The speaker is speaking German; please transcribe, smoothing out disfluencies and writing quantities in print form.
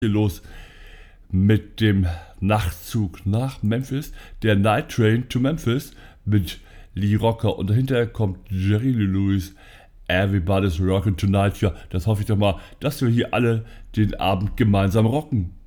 hier los mit dem Nachtzug nach Memphis, der Night Train to Memphis mit Lee Rocker und dahinter kommt Jerry Lee Lewis. Everybody's rockin' tonight. Ja, das hoffe ich doch mal, dass wir hier alle den Abend gemeinsam rocken.